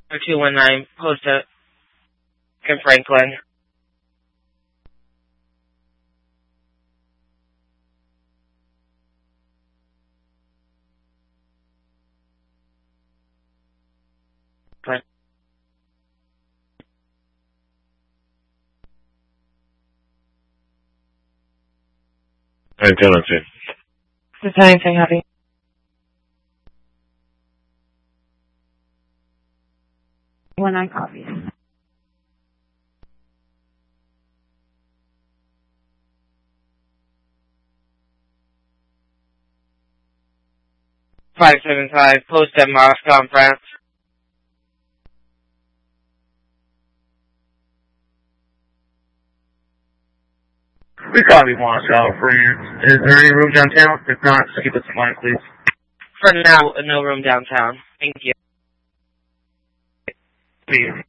219, post at Franklin. Tenancy. Is there anything heavy? When I copy. .575, post at Moscow, France. We copy Moscow, France. Is there any room downtown? If not, just keep us in mind, please. For now, no room downtown. Thank you. See you.